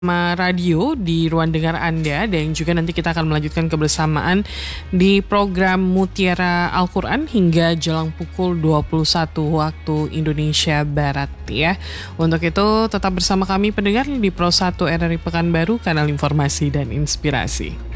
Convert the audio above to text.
radio di ruang dengar Anda, dan juga nanti kita akan melanjutkan kebersamaan di program Mutiara Al-Quran hingga jelang pukul 21 waktu Indonesia Barat ya. Untuk itu tetap bersama kami pendengar di Pro 1 RRI Pekanbaru, kanal informasi dan inspirasi.